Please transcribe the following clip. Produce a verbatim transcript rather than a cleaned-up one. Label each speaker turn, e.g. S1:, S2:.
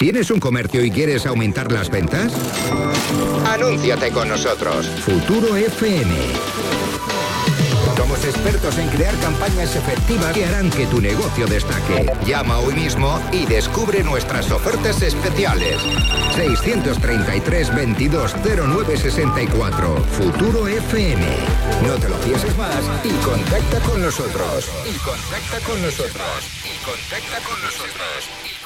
S1: ¿Tienes un comercio y quieres aumentar las ventas? Anúnciate con nosotros. Futuro F M. Somos expertos en crear campañas efectivas que harán que tu negocio destaque. Llama hoy mismo y descubre nuestras ofertas especiales. seiscientos treinta y tres, veintidós, cero nueve sesenta y cuatro. Futuro F M. No te lo pienses más y contacta con nosotros. Y contacta con nosotros. Y contacta con nosotros.